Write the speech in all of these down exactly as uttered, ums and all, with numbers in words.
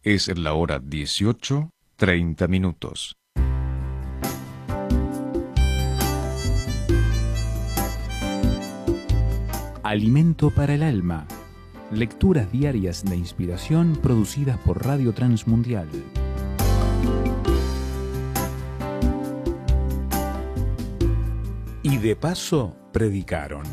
Es la hora dieciocho, treinta minutos. Alimento para el alma. Lecturas diarias de inspiración producidas por Radio Transmundial. Y de paso, predicaron.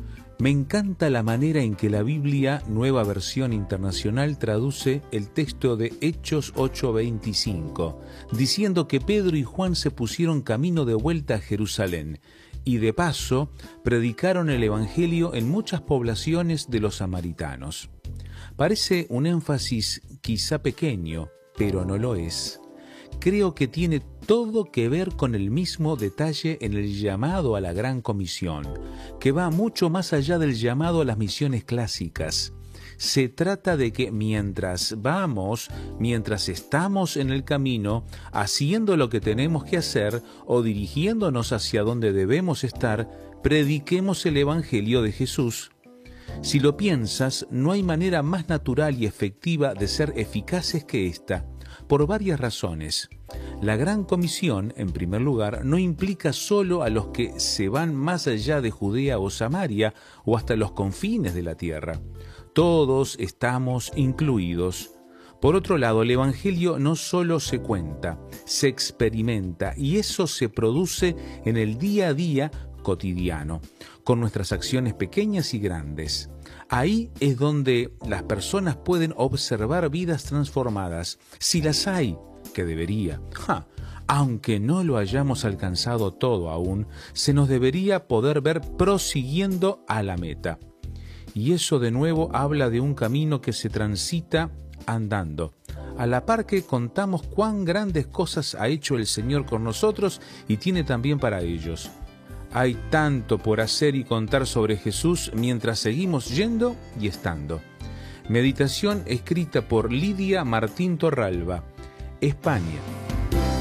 Me encanta la manera en que la Biblia, Nueva Versión Internacional, traduce el texto de Hechos ocho veinticinco, diciendo que Pedro y Juan se pusieron camino de vuelta a Jerusalén y de paso predicaron el Evangelio en muchas poblaciones de los samaritanos. Parece un énfasis quizá pequeño, pero no lo es. Creo que tiene todo que ver con el mismo detalle en el llamado a la Gran Comisión, que va mucho más allá del llamado a las misiones clásicas. Se trata de que mientras vamos, mientras estamos en el camino, haciendo lo que tenemos que hacer o dirigiéndonos hacia donde debemos estar, prediquemos el Evangelio de Jesús. Si lo piensas, no hay manera más natural y efectiva de ser eficaces que esta, por varias razones. La Gran Comisión, en primer lugar, no implica solo a los que se van más allá de Judea o Samaria o hasta los confines de la tierra. Todos estamos incluidos. Por otro lado, el Evangelio no solo se cuenta, se experimenta, y eso se produce en el día a día cotidiano, con nuestras acciones pequeñas y grandes. Ahí es donde las personas pueden observar vidas transformadas, si las hay, que debería. Ja, aunque no lo hayamos alcanzado todo aún, se nos debería poder ver prosiguiendo a la meta. Y eso de nuevo habla de un camino que se transita andando, a la par que contamos cuán grandes cosas ha hecho el Señor con nosotros y tiene también para ellos. Hay tanto por hacer y contar sobre Jesús mientras seguimos yendo y estando. Meditación escrita por Lidia Martín Torralba, España,